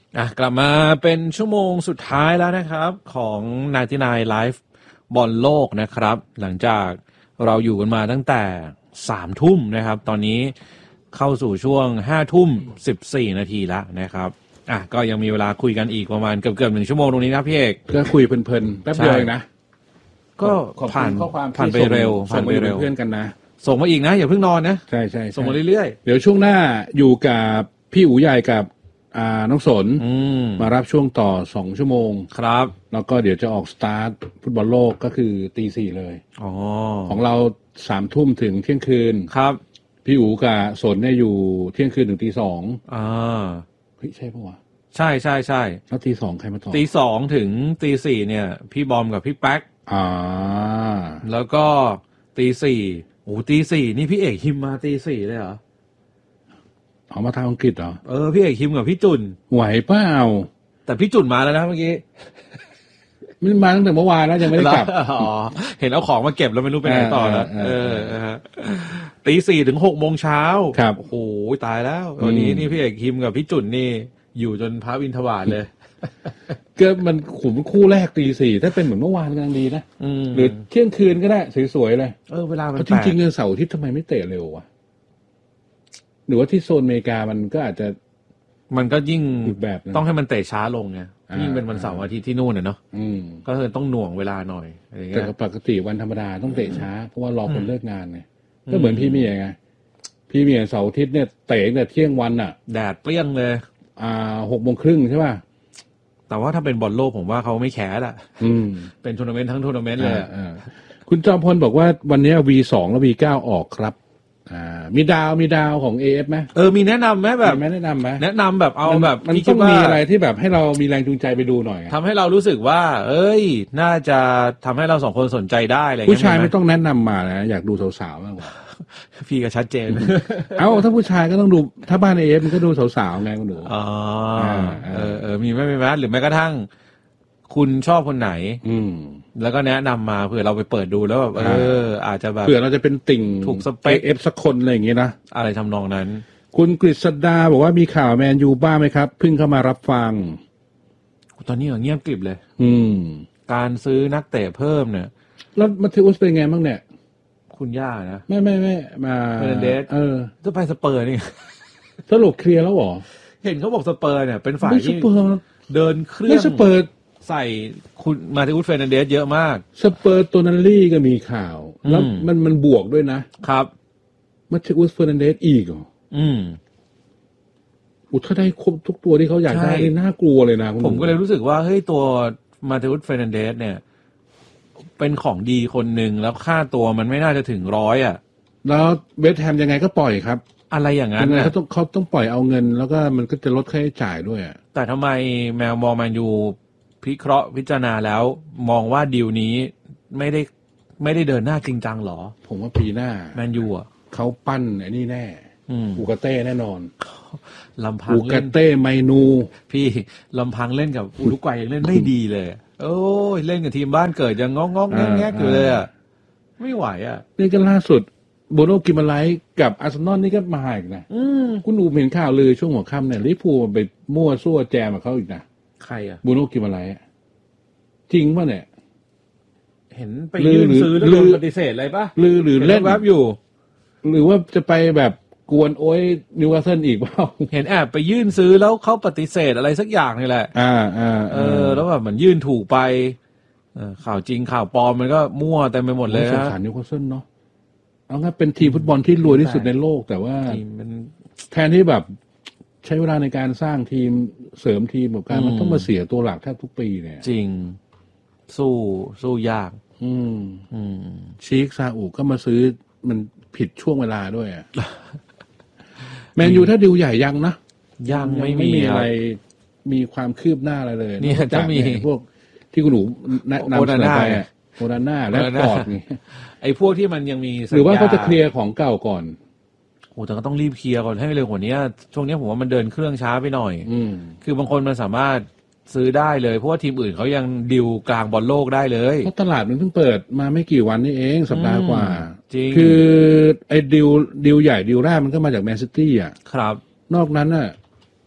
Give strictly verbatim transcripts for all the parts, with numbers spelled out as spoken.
อ่ะกลับมาเป็นชั่วโมงสุดท้ายแล้วนะครับของไนน์ตี้ไนน์ Live บอลโลกนะครับหลังจากเราอยู่กันมาตั้งแต่สามทุ่มนะครับตอนนี้เข้าสู่ช่วงห้าทุ่มสิบสี่นาทีแล้วนะครับอ่ะก็ยังมีเวลาคุยกันอีกประมาณเกือบเกือบหนึ่งชั่วโมงตรงนี้นะพี่เอกก็คุยเพลินๆแป๊บเดียวเองนะก็ผ่านผ่านไปเร็วผ่านไปเร็วเพื่อนกันนะส่งมาอีกนะอย่าเพิ่งนอนนะใช่ใช่ส่งมาเรื่อยๆเดี๋ยวช่วงหน้าอยู่กับพี่อู๋ใหญ่กับอ่าน้องสนมารับช่วงต่อสองชั่วโมงครับแล้วก็เดี๋ยวจะออกสตาร์ทฟุตบอลโลกก็คือตีสี่เลยอ๋อของเราสามทุ่มถึงเที่ยงคืนครับพี่อู๋กับสนเนี่ยอยู่เที่ยงคืนถึงตีสองอ่าเฮ้ยใช่ปะวะใช่ใช่ใช่แล้วตีสองใครมาต่อตีสองถึงตีสี่เนี่ยพี่บอมกับพี่แป๊กอ่าแล้วก็ตีสี่โอ้ตีสี่นี่พี่เอกฮิมมาตีสี่เลยเหรอเอามาทางอังกฤษเหรอเออพี่เอกฮิมกับพี่จุนไหวเปล่าแต่พี่จุนมาแล้วนะเมื่อกี้ไม่มาตั้งแต่เมื่อวานแล้วยังไม่ได้กลับอ๋อเห็นเอาของมาเก็บแล้วไม่รู้ไปไหนต่อแล้วเออตีสี่ถึงหกโมงเช้าครับโอ้โหตายแล้ววันนี้นี่พี่เอกฮิมกับพี่จุนนี่อยู่จนพระวินทบาทเลยก็มันขุมคู่แรกตีสี่ถ้าเป็นเหมือนเมื่อวานกำลังดีนะหรือเที่ยงคืนก็ได้สวยๆเลยเออเวลามันจริงๆเงินเสาร์อาทิตย์ทำไมไม่เตะเร็ววะหรือว่าที่โซนอเมริกามันก็อาจจะมันก็ยิ่งแบบต้องให้มันเตะช้าลงไงยิ่งเป็นวันเสาร์อาทิตย์ที่นู่นน่ะเนาะก็เลยต้องหน่วงเวลาหน่อยอะไรเงี้ยแต่ปกติวันธรรมดาต้องเตะช้าเพราะว่ารอคนเลิกงานไงก็เหมือนพี่เมียไงพี่เมียเสาร์อาทิตย์เนี่ยเตะแต่เที่ยงวันอ่ะแดดเปรี้ยงเลยอ่าหกโมงครึ่งใช่ป่ะแต่ว่าถ้าเป็นบอลโลกผมว่าเขาไม่แคร์ละเป็นทัวร์นาเมนต์ทั้งทัวร์นาเมนต์เลยคุณจอมพลบอกว่าวันนี้ วี สอง และ วี เก้า ออกครับอ่ามีดาวมีดาวของ เอ เอฟ ไหมเออมีแนะนำไหมแบบแนะนำไหมแนะนำแบบเอาแบบมันต้องมีอะไรที่แบบให้เรามีแรงจูงใจไปดูหน่อยทำให้เรารู้สึกว่าเอ้ยน่าจะทำให้เราสองคนสนใจได้อะไรผู้ชายไม่ต้องแนะนำมานะอยากดูสาวๆมากกว่าพี่ก็ชัดเจนเอ้าถ้าผู้ชายก็ต้องดูถ้าบ้าน เอ เอฟ มันก็ดูสาวๆไงคุณหนูอ๋อเออเออมีไหมมีไหมหรือแม้กระทั่งคุณชอบคนไหนอืมแล้วก็แนะนำมาเผื่อเราไปเปิดดูแล้วแบบเอออาจจะแบบเผื่อเราจะเป็นติ่งถูกสเปคเอ เอฟ สักคนอะไรอย่างเงี้ยนะอะไรทำนองนั้นคุณกฤษดาบอกว่ามีข่าวแมนยูบ้างไหมครับเพิ่งเข้ามารับฟังตอนนี้เงียบกริบเลยอืมการซื้อนักเตะเพิ่มเนี่ยแล้วมาทิอุสเป็นไงบ้างเนี่ยคุณย่านะไม่ไม่ไม่มาเฟอร์นันเดสเออจะไปสเปอร์นี่สรุปเคลียร์แล้วหรอเห็นเขาบอกสเปอร์เนี่ยเป็นฝ่ายที่เดินเครื่องสเปอร์ใส่คุณมาติอุสเฟอร์นันเดสเยอะมากสเปอร์โตนัลลี่ก็มีข่าวแล้วมันมันบวกด้วยนะครับมาติอุสเฟอร์นันเดสอีกเหรออืมอุถ้าได้ครบทุกตัวที่เขาอยากได้นี่น่ากลัวเลยนะผมก็เลยรู้สึกว่าเฮ้ยตัวมาติอุสเฟอร์นันเดสเนี่ยเป็นของดีคนหนึ่งแล้วค่าตัวมันไม่น่าจะถึงร้อยอ่ะแล้วเวสต์แฮมยังไงก็ปล่อยครับอะไรอย่างนั้นเขาต้องเขาต้องปล่อยเอาเงินแล้วก็มันก็จะลดค่าใช้จ่ายด้วยอ่ะแต่ทำไมแมวมองแมนยูพิเคราะห์พิจารณาแล้วมองว่าดีลนี้ไม่ได้ไม่ได้เดินหน้าจริงจังหรอผมว่าปีหน้าแมนยูอ่ะเขาปั้นไอ้นี่แน่อูกาเต้แน่นอนลำพังอูกาเต้ไมนูพี่ลำพังเล่นกับอุรุกวัยยังเล่นไม่ดีเลยโอ้ยเล่นกับทีมบ้านเกิดยังงอกงอกแงกอยู่เลยอ่ะไม่ไหวอ่ะนี่ก็ล่าสุดโบโนกิมาไลท์กับอาร์เซนอลนี่ก็มาอีกนะคุณอูเห็นข่าวลือช่วงหัวค่ำเนี่ยลิเวอร์พูลไปมั่วซั่วแจมกับเขาอีกนะใครอ่ะโบโนกิมาไลท์จริงป่ะเนี่ยเห็นไปยื่นซื้อแล้วโดนปฏิเสธอะไรป่ะลือหรือเล่นแวบอยู่หรือว่าจะไปแบบกวนโอ้ยนิวคาสเซิลอีกเปล่าเห็นแอบไปยื่นซื้อแล้วเขาปฏิเสธอะไรสักอย่างนี่แหละอ่าอ่าเออแล้วแบบเหมือนยื่นถูกไปเออข่าวจริงข่าวปลอมมันก็มั่วเต็มไปหมดเลยสงสารนิวคาสเซิลเนาะเอางั้นเป็นทีมฟุตบอลที่รวยที่สุดในโลกแต่ว่าแทนที่แบบใช้เวลาในการสร้างทีมเสริมทีมแบบการมันต้องมาเสียตัวหลักแทบทุกปีเนี่ยจริงสู้สู้ยากอืมอืมชีคซาอุก็มาซื้อมันผิดช่วงเวลาด้วยอ่ะ แมนยูถ้าดิวใหญ่ยังนะยังไม่มีอะไรมีความคืบหน้าอะไรเลยนี่จะมีพวกที่คุณหนูแนะนำเสนอไปอ่ะโคนาน่าและปอดนี่ไอ้พวกที่มันยังมีหรือว่าเขาจะเคลียร์ของเก่าก่อนโอ้แต่ก็ต้องรีบเคลียร์ก่อนให้เร็วกว่านี้ช่วงนี้ผมว่ามันเดินเครื่องช้าไปหน่อยอืมคือบางคนมันสามารถซื้อได้เลยเพราะว่าทีมอื่นเขายังดิวกลางบอลโลกได้เลยเพราะตลาดมันเพิ่งเปิดมาไม่กี่วันนี่เองสัปดาห์กว่าจริงคือไอ้ดิวดิวใหญ่ดิวแรกมันก็มาจากแมนซิตี้อ่ะครับนอกนั้นน่ะ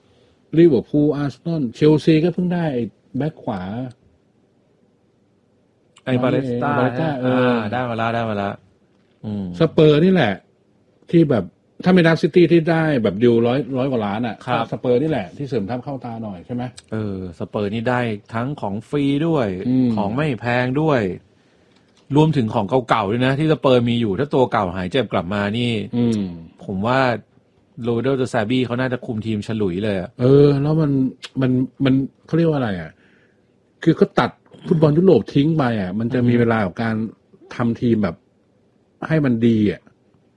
ลิเวอร์พูลอาร์เซนอลเชลซีก็เพิ่งได้แบ็คขวาไอ้บาเลสต้าบาเลสต้าเออได้มาแล้วได้มาแล้วสเปอร์นี่แหละที่แบบถ้าไม่นับซิตี้ที่ได้แบบดิวร้อยร้อยกว่าล้านอ่ะสเปอร์นี่แหละที่เสริมทัพเข้าตาหน่อยใช่ไหมเออสเปอร์นี่ได้ทั้งของฟรีด้วยของไม่แพงด้วยรวมถึงของเก่าๆด้วยนะที่สเปอร์มีอยู่ถ้าตัวเก่าหายเจ็บกลับมานี่ผมว่าโรเบโต ซาบี้เขาน่าจะคุมทีมฉลุยเลยเออแล้วมันมันมันเขาเรียกว่าอะไรอ่ะคือเขาตัดฟุตบอลยุโรปทิ้งไปอ่ะมันจะมีเวลาของการทำทีมแบบให้มันดีอ่ะ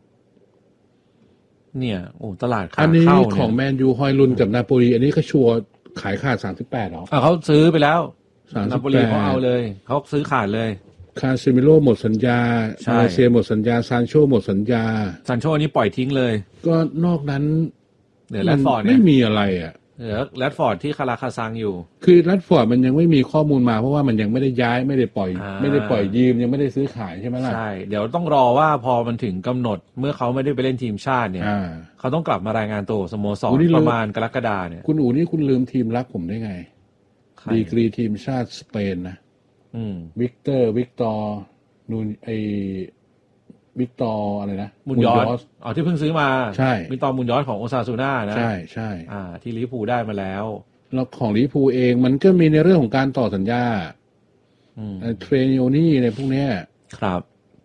เนี่ยโอ้ตลาดขาเข้าอันนี้ของแมนยูฮอยลุนกับนาโปลีอันนี้ก็ชัวร์ขายขาดสามสิบแปดหรออ่ะเขาซื้อไปแล้วนาโปลีเขาเอาเลยเขาซื้อขาดเลยคาเซมิโร่หมดสัญญามาเลเซียหมดสัญญาซานโชหมดสัญญาซานโชนี่ปล่อยทิ้งเลยก็นอกนั้นเหลือแรดฟอร์ดไม่มีอะไรอ่ะเหลือแรดฟอร์ดที่คาราคาซังอยู่คือแรดฟอร์ดมันยังไม่มีข้อมูลมาเพราะว่ามันยังไม่ได้ย้ายไม่ได้ปล่อยไม่ได้ปล่อยยืมยังไม่ได้ซื้อขายใช่ไหมล่ะใช่เดี๋ยวต้องรอว่าพอมันถึงกำหนดเมื่อเขาไม่ได้ไปเล่นทีมชาติเนี่ยเขาต้องกลับมารายงานตัวสโมสรประมาณกรกฎาเนี่ยคุณอู๋นี่คุณลืมทีมรักผมได้ไงดีกรีทีมชาติสเปนนะวิกเตอร์วิกตอร์นูนไอวิกตอร์อะไรนะมุนยอสอ๋อที่เพิ่งซื้อมาใช่วิกตอร์มุนยอสของโอซาซูน่านะใช่ใช่อ่าที่ลิเวอร์พูลได้มาแล้วแล้วของลิเวอร์พูลเองมันก็มีในเรื่องของการต่อสัญญาเทรนิโอนี่ในพวกเนี้ยครับ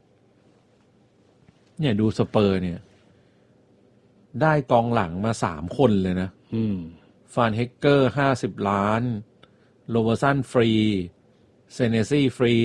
เนี่ยดูสเปอร์เนี่ยได้กองหลังมาสามคนเลยนะฟานเฮกเกอร์ห้าสิบล้านโรเบอร์สันฟรีเซเนซี่ฟรี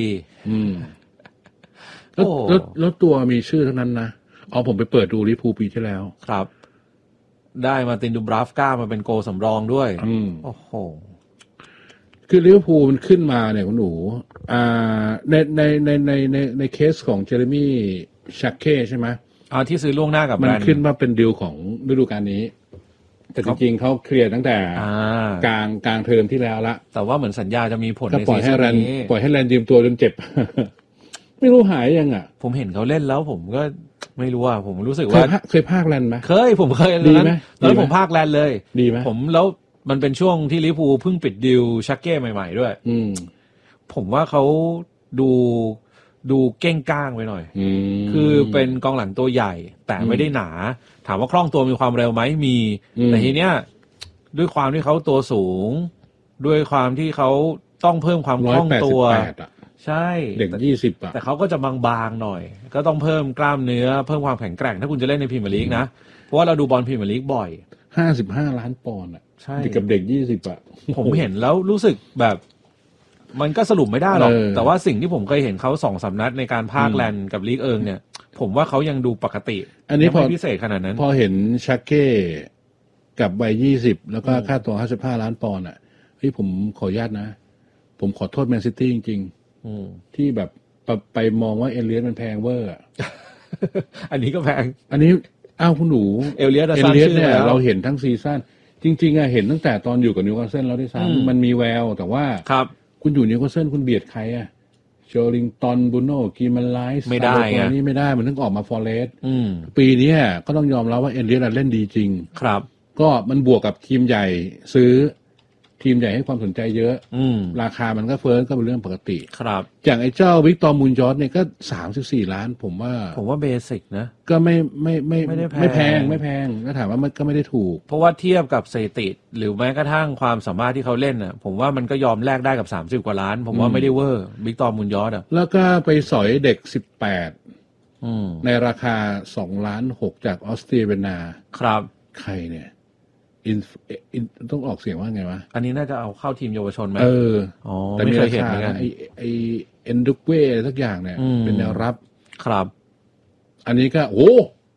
แล้วแล้วแล้วตัวมีชื่อทั้งนั้นนะเอาผมไปเปิดดูลิเวอร์พูลปีที่แล้วครับได้มาตินดูบราฟก้ามาเป็นโกสำรองด้วยโอ้โหคือลิเวอร์พูลมันขึ้นมาเนี่ยคุณหนูอ่าในในในในในในเคสของเจเรมี่ชักเก้ใช่ไหมอ่าที่ซื้อล่วงหน้ากับมันขึ้นมาเป็นดีลของฤดูกาลนี้แต่จริงๆเขาเคลียร์ตั้งแต่กลางกลางเทอมที่แล้วละแต่ว่าเหมือนสัญญาจะมีผลในซีซั่นนี้ปล่อยให้แรนยืมตัวจนเจ็บไม่รู้หายยังอ่ะผมเห็นเขาเล่นแล้วผมก็ไม่รู้อ่ะผมรู้สึกว่าเคยพากแลนไหมเคยผมเคยดีไหมแล้วผมพากแลนเลยดีไหมผมแล้วมันเป็นช่วงที่ลิเวอร์พูลเพิ่งปิดดีลชักเก้ใหม่ๆด้วยอืมผมว่าเขาดูดูเก้งก้างไปหน่อยคือเป็นกองหลังตัวใหญ่แต่ไม่ได้หนาถามว่าคล่องตัวมีความเร็วไหมมีแต่ทีเนี้ยด้วยความที่เขาตัวสูงด้วยความที่เขาต้องเพิ่มความคล่องตัวใช่เด็กยี่สิบอ่ะแต่เขาก็จะบางๆหน่อยก็ต้องเพิ่มกล้ามเนื้อเพิ่มความแข็งแกร่งถ้าคุณจะเล่นในพรีเมียร์ลีกนะเพราะว่าเราดูบอลพรีเมียร์ลีกบ่อยห้าสิบห้าล้านปอนด์อ่ะใช่กับเด็กยี่สิบอ่ะผมเห็นแล้วรู้สึกแบบมันก็สรุปไม่ได้หรอกแต่ว่าสิ่งที่ผมเคยเห็นเขาสองสามนัดในการพากแลนกับลีกเอิงเนี่ยผมว่าเขายังดูปกติอันนี้พอพิเศษขนาดนั้นพอเห็นชักเก้กับใบยี่สิบแล้วก็ค่าตัวห้าสิบห้าล้านปอนด์อ่ะเฮ้ยผมขออนุญาตนะผมขอโทษแมนซิตี้จริงๆที่แบบไปมองว่าเอเลียสมันแพงเวอร์อ่ะอันนี้ก็แพงอันนี้อ้าวคุณหนูเอเลียสเอเลียสเนี่ยเราเห็นทั้งซีซั่นจริงๆอะเห็นตั้งแต่ตอนอยู่กับนิวคาสเซิลแล้วด้วยซ้ำมันมีแววแต่ว่าครับคุณอยู่นิวคาสเซิลคุณเบียดใครอะโจลิงตันบูโน่กีมันไลส์ไม่ได้ไงนี่ไม่ได้มันต้องออกมาฟอร์เรสต์ปีนี้ก็ต้องยอมรับว่าเอเลียสเล่นดีจริงครับก็มันบวกกับทีมใหญ่ซื้อทีมใหญ่ให้ความสนใจเยอะราคามันก็เฟ้อก็เป็นเรื่องปกติครับอย่างไอ้เจ้าวิกตอร์มูนยอสเนี่ยก็สามสิบสี่ล้านผมว่าผมว่าเบสิกนะก็ไม่ไม่ไม่ไม่แพงไม่แพงก็ถามว่ามันก็ไม่ได้ถูกเพราะว่าเทียบกับสถิติหรือแม้กระทั่งความสามารถที่เขาเล่นน่ะผมว่ามันก็ยอมแลกได้กับสามสิบกว่าล้านผมว่าไม่ได้เวอร์วิกตอร์มูนยอสอ่ะแล้วก็ไปสอยเด็กสิบแปดในราคาสองล้านหกจากออสเตรเลียครับใครเนี่ยอินอินต้องออกเสียงว่าไงวะอันนี้น่าจะเอาเข้าทีมเยาวชนไหมเอออ๋อแต่ไม่เคยเห็นเหมือนกันไอไอเอนดุกเว่สักอย่างเนี่ยเป็นแนวรับครับอันนี้ก็โอ้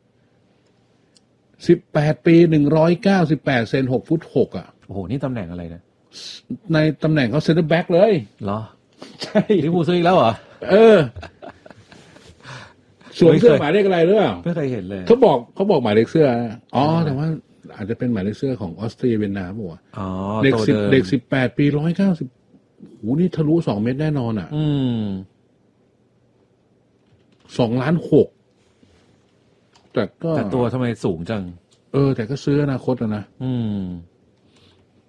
สิบแปดปีหนึ่งร้อยเก้าสิบแปดเซนหกฟุตหกอ่ะโอ้โหนี่ตำแหน่งอะไรนะในตำแหน่งเขาเซ็นเตอร์แบ็กเลยเหรอใช่ลิเวอร์พูลซื้ออีกแล้วเหรอเออสวมเสื้อหมายเลขอะไรหรือเปล่าไม่เคยเห็นเลยเขาบอกเขาบอกหมายเลขเสื้ออ๋อแต่ว่าอาจจะเป็นหมายเลขเสื้อของออสเตรียเวียนนาป่ะอ๋อเด็กสิบเด็กสิบแปดปีร้อยเก้าสิบโหนี่ทะลุสองเมตรแน่นอนอ่ะอืมสองล้านหกแต่ก็แต่ตัวทำไมสูงจังเออแต่ก็ซื้ออนาคตนะอืม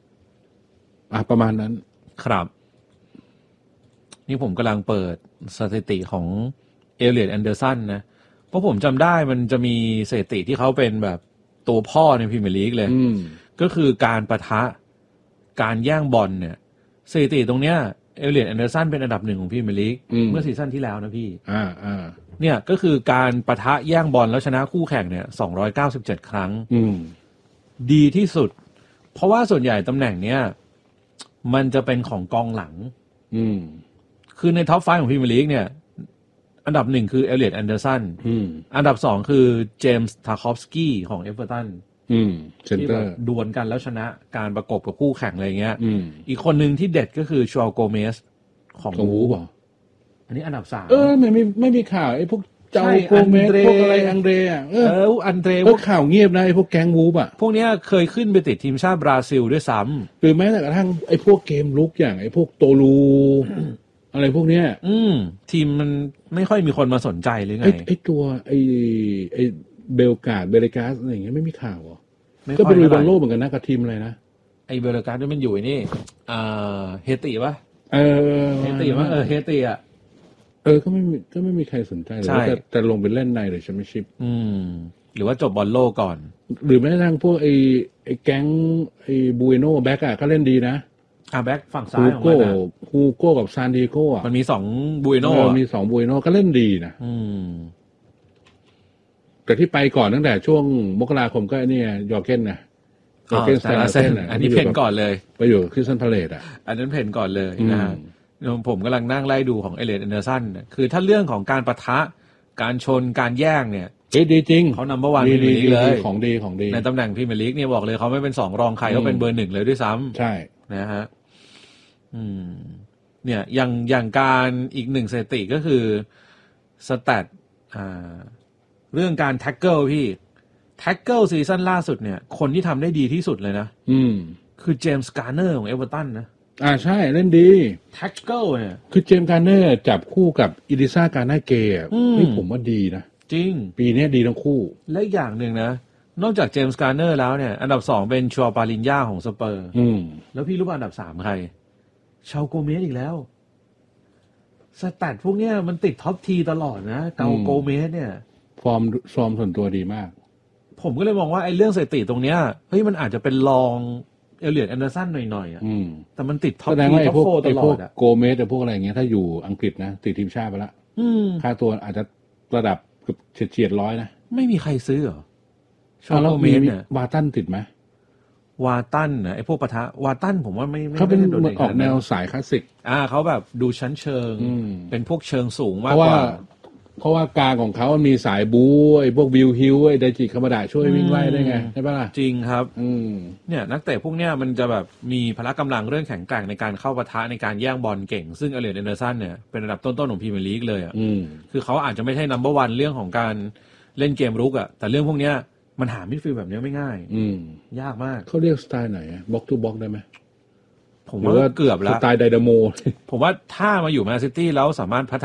อ่ะประมาณนั้นครับนี่ผมกำลังเปิดสถิติของเอเลียตแอนเดอร์สันนะเพราะผมจำได้มันจะมีสถิติที่เขาเป็นแบบตัวพ่อในพรีเมียร์ลีกเลยก็คือการปะทะการแย่งบอลเนี่ยสถิติตรงเนี้ยเอเลียตแอนเดอร์สันเป็นอันดับหนึ่งของพรีเมียร์ลีกเมื่อซีซั่นที่แล้วนะพี่อ่าอ่าเนี่ยก็คือการปะทะแย่งบอลแล้วชนะคู่แข่งเนี่ยสองร้อยเก้าสิบเจ็ดครั้งดีที่สุดเพราะว่าส่วนใหญ่ตำแหน่งเนี้ยมันจะเป็นของกองหลังคือในท็อปไฟว์ของพรีเมียร์ลีกเนี่ยอันดับหนึ่งคือเอเลียตแอนเดอร์สันอันดับสองคือเจมส์ทาคอฟสกี้ของเอเวอร์ตันที่แบบดวลกันแล้วชนะการประกบกับคู่แข่งอะไรเงี้ยอีกคนหนึ่งที่เด็ดก็คือชัวโกเมสของวูฟอันนี้อันดับสามเออไม่ไม่ไม่มีข่าวไอ้พวกเจ้าโกเมสพวกอะไรอังเดรอ่ะเอออันเดรพวกข่าวเงียบนะไอ้พวกแก๊งวูฟอ่ะพวกเนี้ยเคยขึ้นไปติดทีมชาติบราซิลด้วยซ้ำหรือแม้แต่กระทั่งไอ้พวกเกมลุกอย่างไอ้พวกโตลูอะไรพวกเนี้ยอืมทีมมันไม่ค่อยมีคนมาสนใจหรือไงไอ้ตัวไอ้ไอ้เบลกาดเบลกาสอะไรอย่างเงี้ยไม่มีข่าวอ่ะก็เป็นบอลโลกเหมือนกันนะกับทีมอะไรนะไอ้เบลกาสด้วยมันอยู่นี่อ่าเฮติป่ะเออเฮติป่ะเออเฮติอ่ะเออก็ไม่มีก็ไม่มีใครสนใจเลยแต่แต่ลงไปเล่นในหรือแชมเปี้ยนชิพอืมหรือว่าจบบอลโลกก่อนหรือแม้กระทั่งพวกไอ้ไอ้แก๊งไอ้บูเอโน่แบ็กอ่ะก็เล่นดีนะอ่าแบ็กฝั่งซ้ายของมันนะฮูโก้กับซานดิโก้อ่ะมันมีสองบูเอโน่มีสองบูเอโน่ก็เล่นดีนะอืมแต่ที่ไปก่อนตั้งแต่ช่วงมกราคมก็เนี่ยยอร์เกนนะยอร์เกนสแตนเซนอันนี้เพนก่อนเลยไปอยู่คริสตันพาเลตอ่ะอันนั้นเพนก่อนเลยนะผมกำลังนั่งไล่ดูของเอเลียตแอนเดอร์สันคือถ้าเรื่องของการปะทะการชนการแย่งเนี่ยเฮ้ยดีจริงเขานัมเบอร์วันพรีเมียร์ลีกเลยของดีของดีในตำแหน่งพรีเมียร์ลีกเนี่ยบอกเลยเขาไม่เป็นสองรองใครเขาเป็นเบอร์หนึ่งเลยด้วยซ้ำใช่นะฮะอืมเนี่ยอย่างอย่างการอีกหนึ่งสถิติก็คือสแตทอ่าเรื่องการแท็กเกิลพี่แท็กเกิลซีซั่นล่าสุดเนี่ยคนที่ทำได้ดีที่สุดเลยนะอืมคือเจมส์การ์เนอร์ของเอเวอร์ตันนะอ่าใช่เล่นดีแท็กเกิลเนี่ยคือเจมส์การ์เนอร์จับคู่กับอิลิซ่าการ์นาเกย์นี่ผมว่าดีนะจริงปีนี้ดีทั้งคู่และอย่างหนึ่งนะนอกจากเจมส์การ์เนอร์แล้วเนี่ยอันดับสองเป็นชัวปาลินญาของสเปอร์แล้วพี่รู้ป่ะอันดับสามใครชาวโกเมสอีกแล้วสแตทพวกเนี้ยมันติดท็อปทีตลอดนะเกาโกเมสเนี่ยฟอร์มฟอร์มส่วนตัวดีมากผมก็เลยมองว่าไอ้เรื่องสถิติตรงเนี้ยเฮ้ยมันอาจจะเป็นรองเอเลียตแอนเดอร์สันหน่อยๆอ่ะแต่มันติดท็อปทีท็อปโฟตลอดอ่ะโกเมสแต่พวกอะไรอย่างเงี้ยถ้าอยู่อังกฤษนะติดทีมชาติไปละค่าตัวอาจจะระดับเกือบเฉียดร้อยนะไม่มีใครซื้อเหรอชาวโกเมสเนี่ยวาตันติดไหมวาตันนะไอ้พวกปะทะวาตันผมว่าไม่เขาเป็นออกแนวสายคลาสสิกอ่าเขาแบบดูชั้นเชิงเป็นพวกเชิงสูงมากกว่าเพราะว่ากลางของเขามีสายบู๊ไอ้พวกบิลฮิลไอ้ไดจิคามาดะช่วยวิ่งไล่ได้ไงใช่ปะล่ะจริงครับอืมเนี่ยนักเตะพวกเนี้ยมันจะแบบมีพละกำลังเรื่องแข็งแกร่งในการเข้าปะทะในการแย่งบอลเก่งซึ่งเอเลียตแอนเดอร์สันเนี่ยเป็นระดับต้นๆของพรีเมียร์ลีกเลยอ่ะคือเขาอาจจะไม่ใช่นัมเบอร์วันเรื่องของการเล่นเกมรุกอ่ะแต่เรื่องพวกเนี้ยมันหามิดฟิลด์แบบนี้ไม่ง่ายยากมากเขาเรียกสไตล์ไหนบล็อกทูบล็อกได้ไหมผมว่าเกือบแล้วสไตล์ไดนาโมผมว่าถ้ามาอยู่แมนซิตี้แล้วสามารถพัฒ